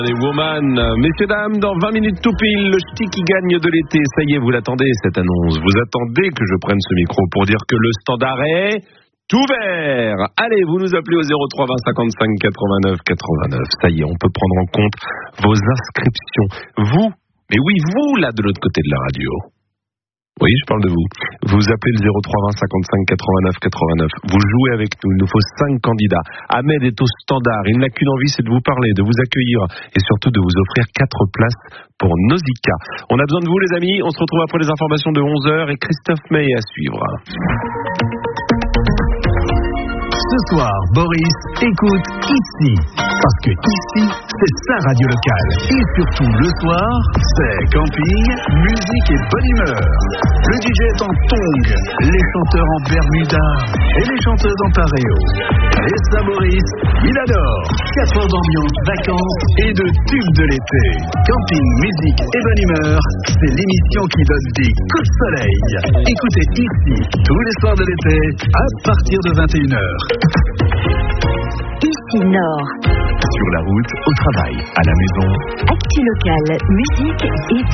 Les Woman, messieurs, dames, dans 20 minutes tout pile, le ch'ti qui gagne de l'été. Ça y est, vous l'attendez, cette annonce. Vous attendez que je prenne ce micro pour dire que le standard est ouvert. Allez, vous nous appelez au 03 20 55 89 89. Ça y est, on peut prendre en compte vos inscriptions. Vous, mais oui, vous, là, de l'autre côté de la radio. Oui, je parle de vous. Vous appelez le 03 20 55 89 89. Vous jouez avec nous. Il nous faut 5 candidats. Ahmed est au standard. Il n'a qu'une envie, c'est de vous parler, de vous accueillir et surtout de vous offrir 4 places pour Nausicaa. On a besoin de vous, les amis. On se retrouve après les informations de 11h et Christophe May à suivre. Ce soir, Boris écoute ici. Parce que ici, c'est sa radio locale. Et surtout, le soir, c'est camping, musique et bonne humeur. Le DJ est en tongs, les chanteurs en bermuda et les chanteuses en pareo. Et ça, Boris, il adore. 4 heures d'ambiance, vacances et de tubes de l'été. Camping, musique et bonne humeur, c'est l'émission qui donne des coups de soleil. Écoutez ici, tous les soirs de l'été, à partir de 21h. Ici Nord. Sur la route, au travail, à la maison. Actu locale, musique et